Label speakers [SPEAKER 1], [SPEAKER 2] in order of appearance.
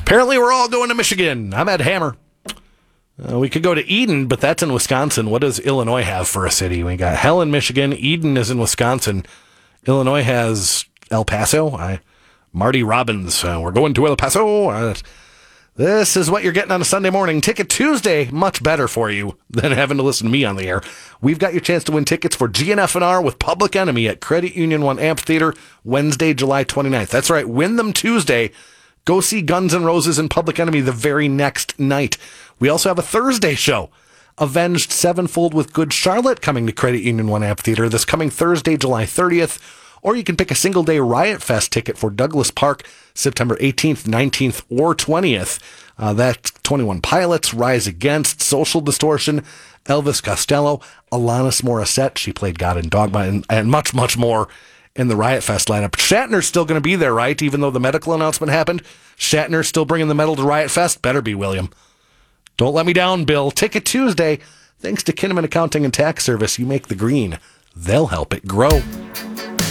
[SPEAKER 1] Apparently, we're all going to Michigan. I'm at Hammer. We could go to Eden, but that's in Wisconsin. What does Illinois have for a city? We got Hell in Michigan. Eden is in Wisconsin. Illinois has El Paso. Marty Robbins. We're going to El Paso. This is what you're getting on a Sunday morning. Ticket Tuesday, much better for you than having to listen to me on the air. We've got your chance to win tickets for GNF&R with Public Enemy at Credit Union 1 Amphitheater, Wednesday, July 29th. That's right, win them Tuesday. Go see Guns N' Roses and Public Enemy the very next night. We also have a Thursday show, Avenged Sevenfold with Good Charlotte, coming to Credit Union 1 Amphitheater this coming Thursday, July 30th. Or you can pick a single-day Riot Fest ticket for Douglas Park, September 18th, 19th, or 20th. That's 21 Pilots, Rise Against, Social Distortion, Elvis Costello, Alanis Morissette. She played God in Dogma, and much, much more in the Riot Fest lineup. Shatner's still going to be there, right? Even though the medical announcement happened, Shatner's still bringing the medal to Riot Fest. Better be, William. Don't let me down, Bill. Ticket Tuesday. Thanks to Kinnaman Accounting and Tax Service, you make the green. They'll help it grow.